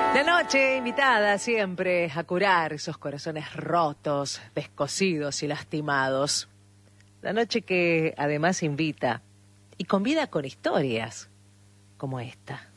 La noche invitada siempre a curar esos corazones rotos, descosidos y lastimados. La noche que además invita y convida con historias como esta.